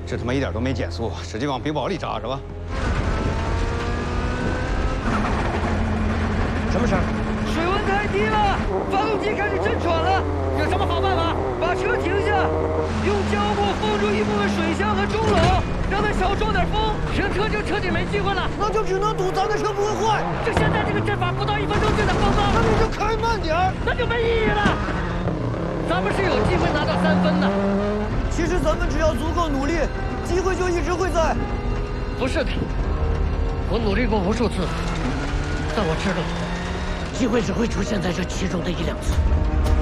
这他妈一点都没减速，使劲往冰雹里扎是吧？ 什么事儿？ 水温太低了，发动机开始震喘了。有什么好办法？把车停下，用胶布封住一部分水箱和中冷，让它少装点风，停车就彻底没机会了。 那就只能赌咱的车不会坏。 就现在这个阵法，不到1分钟就得封了。 那你就开慢点儿， 那就没意义了。咱们是有机会拿到3分的。 其实咱们只要足够努力，机会就一直会在。 不是的，我努力过无数次，但我知道，机会只会出现在这其中的1、2次。